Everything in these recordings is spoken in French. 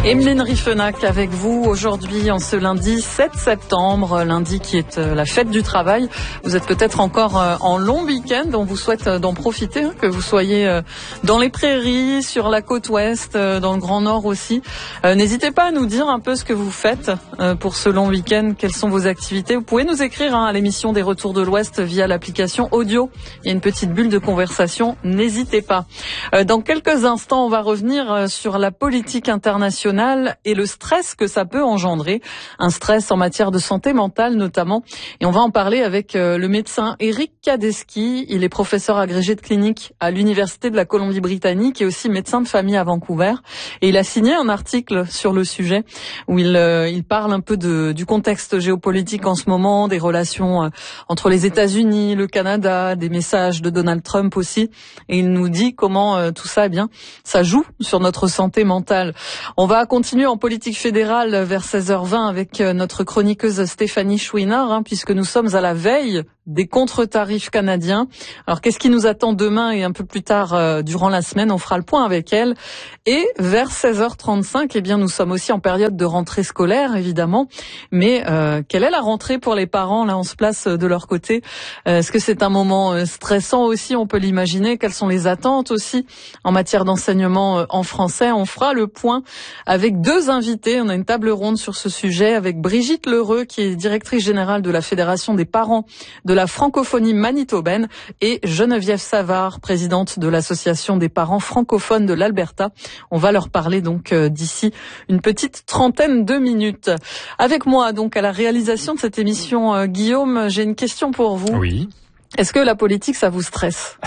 Emeline Riefenach avec vous aujourd'hui en ce lundi 7 septembre, lundi qui est la fête du travail. Vous êtes peut-être encore en long week-end, on vous souhaite d'en profiter, que vous soyez dans les prairies, sur la côte ouest, dans le Grand Nord aussi. N'hésitez pas à nous dire un peu ce que vous faites pour ce long week-end, quelles sont vos activités. Vous pouvez nous écrire à l'émission des Retours de l'Ouest via l'application audio. Il y a une petite bulle de conversation, n'hésitez pas. Dans quelques instants, on va revenir sur la politique internationale et le stress que ça peut engendrer, un stress en matière de santé mentale notamment. Et on va en parler avec le médecin Eric Kadeski. Il est professeur agrégé de clinique à l'Université de la Colombie-Britannique et aussi médecin de famille à Vancouver. Et il a signé un article sur le sujet où il parle un peu du contexte géopolitique en ce moment, des relations entre les États-Unis, le Canada, des messages de Donald Trump aussi. Et il nous dit comment tout ça, ça joue sur notre santé mentale. On va continuer en politique fédérale vers 16h20 avec notre chroniqueuse Stéphanie Chouinard, puisque nous sommes à la veille des contre-tarifs canadiens. Alors, qu'est-ce qui nous attend demain et un peu plus tard durant la semaine? On fera le point avec elle. Et vers 16h35, nous sommes aussi en période de rentrée scolaire, évidemment. Mais quelle est la rentrée pour les parents? Là, on se place de leur côté. Est-ce que c'est un moment stressant aussi? On peut l'imaginer. Quelles sont les attentes aussi en matière d'enseignement en français? On fera le point avec deux invités. On a une table ronde sur ce sujet avec Brigitte Lheureux, qui est directrice générale de la Fédération des parents de la francophonie manitobaine, et Geneviève Savard, présidente de l'Association des parents francophones de l'Alberta. On va leur parler donc d'ici une petite trentaine de minutes. Avec moi donc à la réalisation de cette émission, Guillaume, j'ai une question pour vous. Oui. Est-ce que la politique, ça vous stresse?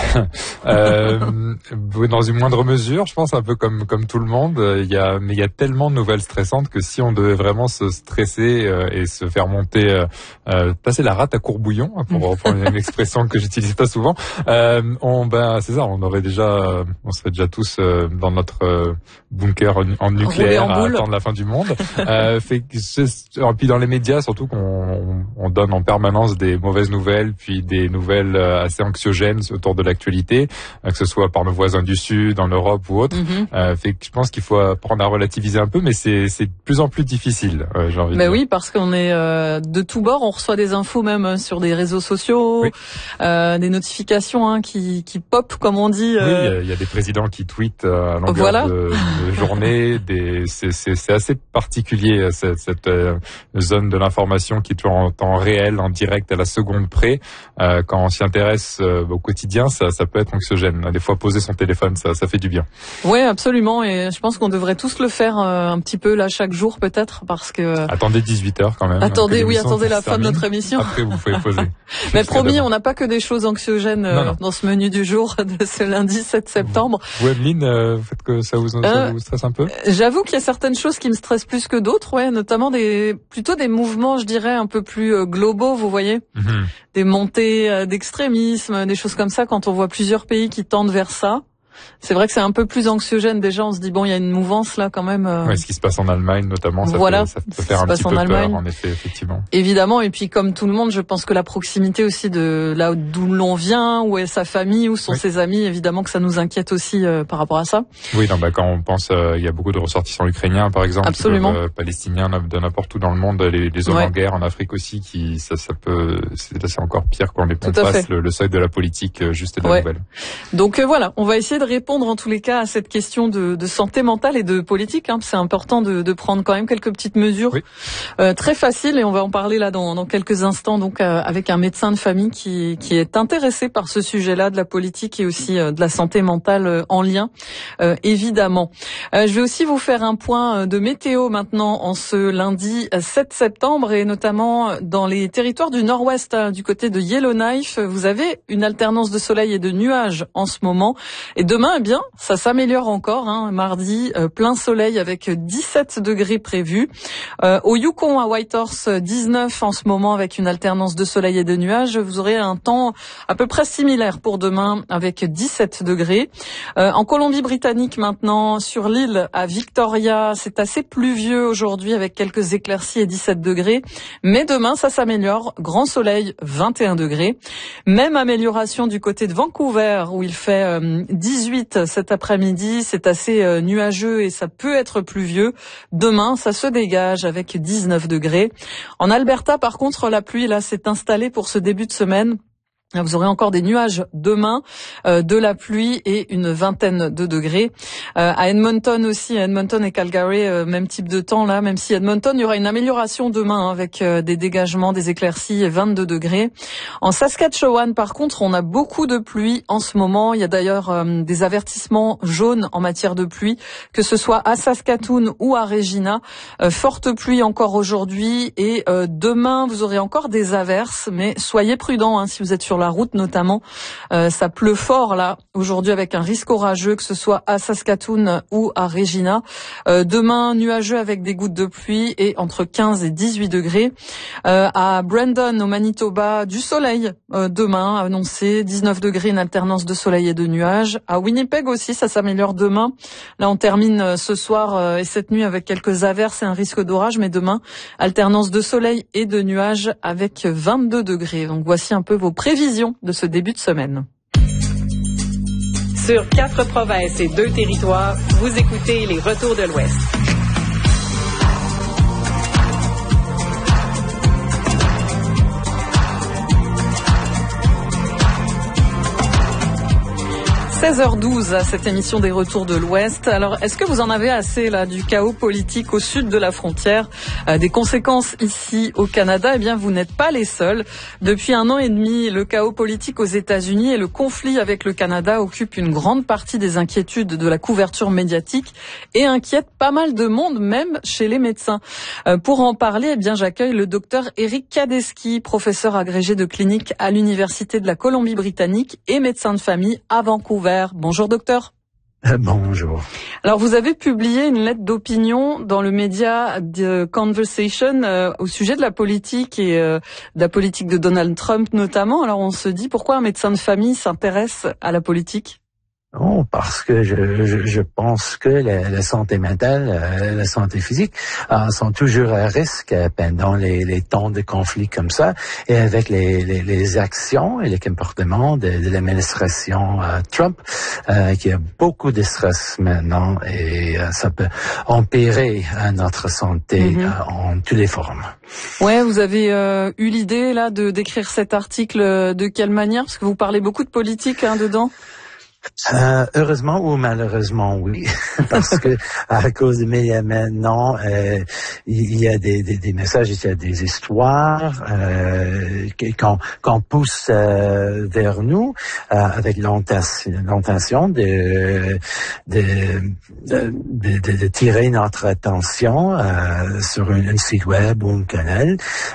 Dans une moindre mesure, je pense, un peu comme tout le monde. Mais il y a tellement de nouvelles stressantes que si on devait vraiment se stresser et se faire monter, passer la rate à courbouillon, pour reprendre une expression que j'utilise pas souvent, c'est ça, on serait déjà tous dans notre bunker en nucléaire à attendre la fin du monde. Et puis dans les médias, surtout qu'on donne en permanence des mauvaises nouvelles, puis des nouvelles assez anxiogènes autour de l'actualité, que ce soit par nos voisins du Sud, en Europe ou autre. Je pense qu'il faut apprendre à relativiser un peu, mais c'est de plus en plus difficile, j'ai envie de dire. Oui, parce qu'on est de tous bords, on reçoit des infos même sur des réseaux sociaux, oui. Des notifications qui pop, comme on dit. Oui, il y a des présidents qui tweetent à longueur de journée. C'est assez particulier, cette zone de l'information qui est toujours en temps réel, en direct, à la seconde près. Quand on s'y intéresse au quotidien, ça peut être anxiogène. Des fois, poser son téléphone, ça fait du bien. Oui, absolument. Et je pense qu'on devrait tous le faire un petit peu là chaque jour, peut-être, parce que. Attendez 18h quand même. Attendez la fin de notre émission. Après, vous pouvez poser. Mais promis, on n'a pas que des choses anxiogènes dans ce menu du jour de ce lundi 7 septembre. Vous, Emeline, faites que ça vous stresse un peu? J'avoue qu'il y a certaines choses qui me stressent plus que d'autres, notamment plutôt des mouvements, je dirais, un peu plus globaux, vous voyez. Des montées d'extrémisme, des choses comme ça, quand on voit plusieurs pays qui tendent vers ça. C'est vrai que c'est un peu plus anxiogène déjà, on se dit il y a une mouvance là quand même. Ce qui se passe en Allemagne notamment, ça peut faire un petit peu peur en effet, effectivement. Évidemment, et puis comme tout le monde, je pense que la proximité aussi de là d'où l'on vient, où est sa famille, où sont ses amis, évidemment que ça nous inquiète aussi par rapport à ça. Oui, quand on pense, il y a beaucoup de ressortissants ukrainiens par exemple, absolument, palestiniens de n'importe où dans le monde, les zones en guerre en Afrique aussi, c'est encore pire quand on passe le seuil de la politique juste de la nouvelle. Donc voilà, on va essayer de répondre en tous les cas à cette question de santé mentale et de politique. C'est important de prendre quand même quelques petites mesures très faciles, et on va en parler là dans quelques instants, donc avec un médecin de famille qui est intéressé par ce sujet-là de la politique et aussi de la santé mentale en lien, évidemment. Je vais aussi vous faire un point de météo maintenant en ce lundi 7 septembre, et notamment dans les territoires du nord-ouest, du côté de Yellowknife. Vous avez une alternance de soleil et de nuages en ce moment, et demain, ça s'améliore encore. Mardi, plein soleil avec 17 degrés prévus. Au Yukon, à Whitehorse, 19 en ce moment avec une alternance de soleil et de nuages. Vous aurez un temps à peu près similaire pour demain avec 17 degrés. En Colombie-Britannique maintenant, sur l'île à Victoria, c'est assez pluvieux aujourd'hui avec quelques éclaircies et 17 degrés. Mais demain, ça s'améliore. Grand soleil, 21 degrés. Même amélioration du côté de Vancouver où il fait 18 18 cet après-midi. C'est assez nuageux et ça peut être pluvieux. Demain, ça se dégage avec 19 degrés. En Alberta, par contre, la pluie là s'est installée pour ce début de semaine. Vous aurez encore des nuages demain, de la pluie et une vingtaine de degrés. À Edmonton aussi, à Edmonton et Calgary, même type de temps là, même si Edmonton, il y aura une amélioration demain avec des dégagements, des éclaircies et 22 degrés. En Saskatchewan, par contre, on a beaucoup de pluie en ce moment. Il y a d'ailleurs des avertissements jaunes en matière de pluie, que ce soit à Saskatoon ou à Regina. Forte pluie encore aujourd'hui et demain, vous aurez encore des averses, mais soyez prudents si vous êtes sur la route notamment. Ça pleut fort là aujourd'hui avec un risque orageux, que ce soit à Saskatoon ou à Regina. Demain, nuageux avec des gouttes de pluie et entre 15 et 18 degrés. À Brandon, au Manitoba, du soleil demain annoncé, 19 degrés, une alternance de soleil et de nuages. À Winnipeg aussi, ça s'améliore demain. Là, on termine ce soir et cette nuit avec quelques averses et un risque d'orage, mais demain, alternance de soleil et de nuages avec 22 degrés. Donc voici un peu vos prévisions de ce début de semaine. Sur 4 provinces et 2 territoires, vous écoutez les Retours de l'Ouest. « 16h12 à cette émission des Retours de l'Ouest. Alors, est-ce que vous en avez assez là du chaos politique au sud de la frontière, des conséquences ici au Canada? Eh bien, vous n'êtes pas les seuls. Depuis 1 an et demi, le chaos politique aux États-Unis et le conflit avec le Canada occupent une grande partie des inquiétudes de la couverture médiatique et inquiètent pas mal de monde, même chez les médecins. Pour en parler, eh bien, j'accueille le docteur Eric Kadeski, professeur agrégé de clinique à l'Université de la Colombie-Britannique et médecin de famille à Vancouver. Bonjour docteur. Bonjour. Alors vous avez publié une lettre d'opinion dans le média The Conversation au sujet de la politique et de la politique de Donald Trump notamment. Alors on se dit pourquoi un médecin de famille s'intéresse à la politique? Oh, parce que je pense que la santé mentale, la santé physique sont toujours à risque pendant les temps de conflit comme ça, et avec les actions et les comportements de l'administration Trump, qui a beaucoup de stress maintenant, et ça peut empirer notre santé en toutes les formes. Ouais, vous avez eu l'idée là de d'écrire cet article de quelle manière? Parce que vous parlez beaucoup de politique dedans. Heureusement ou malheureusement, oui, parce que à cause des médias maintenant, il y a des messages, il y a des histoires qu'on pousse vers nous avec l'intention de tirer notre attention sur un site web ou un canal.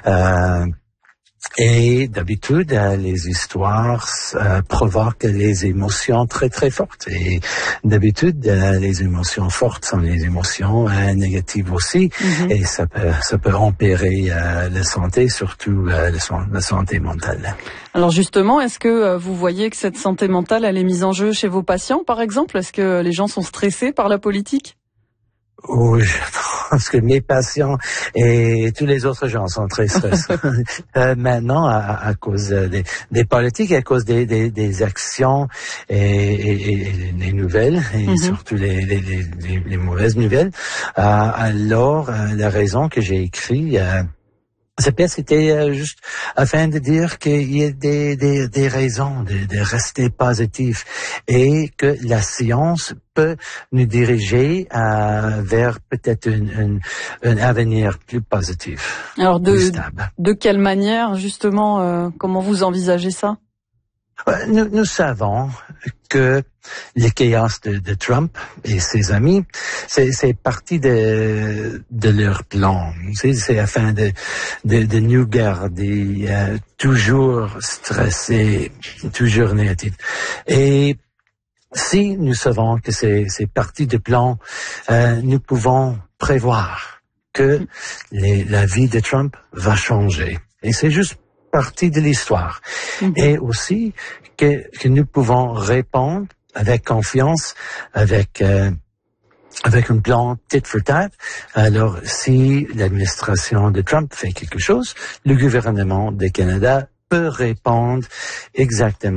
Et d'habitude, les histoires provoquent les émotions très très fortes. Et d'habitude, les émotions fortes sont les émotions négatives aussi. Et ça peut empirer la santé, surtout la santé mentale. Alors justement, est-ce que vous voyez que cette santé mentale, elle est mise en jeu chez vos patients, par exemple? Est-ce que les gens sont stressés par la politique? Oui, je pense que mes patients et tous les autres gens sont très stressés maintenant à cause des politiques, à cause des actions et les nouvelles, et surtout les mauvaises nouvelles. Alors, la raison que j'ai écrit c'était juste afin de dire qu'il y a des raisons de rester positif, et que la science peut nous diriger vers peut-être un avenir plus positif. Alors de quelle manière justement, comment vous envisagez ça? Nous savons que le chaos de Trump et ses amis, c'est partie de leur plan. C'est afin de nous garder toujours stressés, toujours négatifs. Et si nous savons que c'est partie du plan, nous pouvons prévoir que la vie de Trump va changer. Et c'est juste partie de l'histoire. Et aussi que nous pouvons répondre avec confiance, avec un plan tit for tat. Alors, si l'administration de Trump fait quelque chose, le gouvernement du Canada peut répondre exactement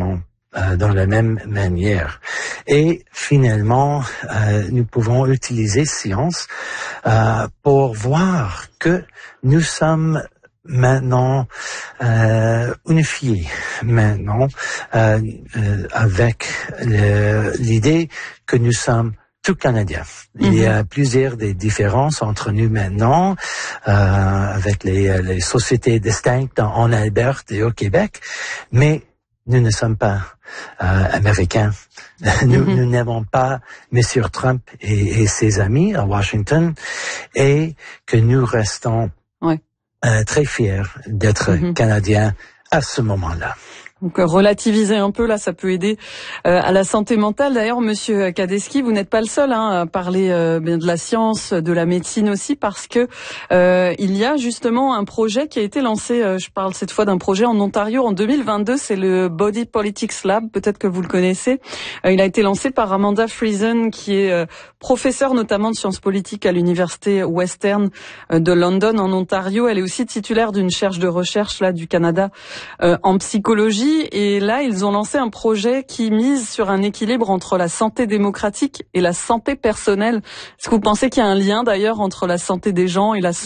dans la même manière. Et finalement, nous pouvons utiliser science pour voir que nous sommes maintenant unifiés maintenant avec l'idée que nous sommes tout Canadiens. Il y a plusieurs des différences entre nous maintenant avec les sociétés distinctes en Alberta et au Québec, mais nous ne sommes pas américains. Nous n'avons pas M. Trump et ses amis à Washington, et que nous restons très fiers d'être Canadiens à ce moment-là. Donc relativiser un peu, là, ça peut aider à la santé mentale. D'ailleurs, Monsieur Kadesky, vous n'êtes pas le seul à parler de la science, de la médecine aussi, parce que il y a justement un projet qui a été lancé. Je parle cette fois d'un projet en Ontario en 2022. C'est le Body Politics Lab. Peut-être que vous le connaissez. Il a été lancé par Amanda Friesen, qui est professeure notamment de sciences politiques à l'université Western de London en Ontario. Elle est aussi titulaire d'une chaire de recherche là du Canada en psychologie. Et là, ils ont lancé un projet qui mise sur un équilibre entre la santé démocratique et la santé personnelle. Est-ce que vous pensez qu'il y a un lien d'ailleurs entre la santé des gens et la